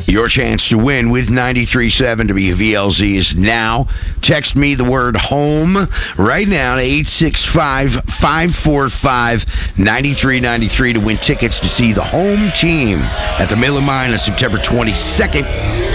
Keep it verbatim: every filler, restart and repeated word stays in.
Your chance to win with ninety-three point seven W V L Z is now. Text me the word home right now to eight six five, five four five, nine three nine three to win tickets to see the home team at the Miller Mine on September twenty-second.